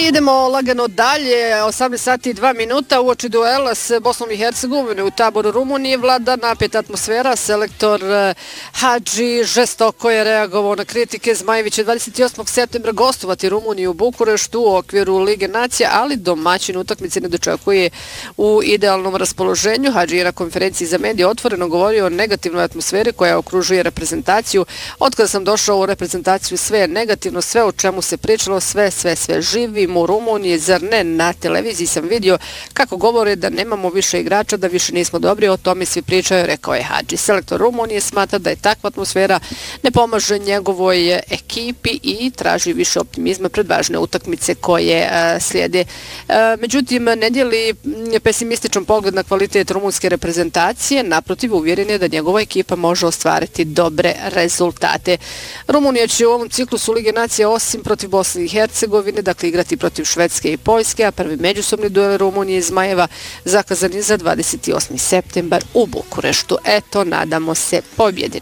Mi idemo lagano dalje, 18 sati i 2 minuta uoči duela s Bosnom i Hercegovinom u taboru Rumunije. Vlada napeta atmosfera, selektor Hadži žestoko je reagovao na kritike. Zmajević će 28. septembra gostovati Rumuniju u Bukureštu u okviru Lige nacija, ali domaćin utakmice ne dočekuje u idealnom raspoloženju. Hadži je na konferenciji za medije otvoreno govorio o negativnoj atmosferi koja okružuje reprezentaciju. Od kada sam došao u reprezentaciju sve je negativno, sve o čemu se pričalo, sve živim u Rumuniji, zar ne? Na televiziji sam vidio kako govore da nemamo više igrača, da više nismo dobri, o tome svi pričaju, rekao je Hadži. Selektor Rumunije smatra da je takva atmosfera ne pomaže njegovoj ekipi i traži više optimizma pred važne utakmice koje slijede. Međutim, ne dijeli pesimističan pogled na kvalitet rumunske reprezentacije, naprotiv uvjeren je da njegova ekipa može ostvariti dobre rezultate. Rumunija će u ovom ciklusu Lige nacija osim protiv Bosne i Hercegovine, dakle igrati protiv Švedske i Poljske, a prvi međusobni duel Rumunije i Zmajeva zakazan je za 28. septembar u Bukureštu. Eto, nadamo se pobjedi.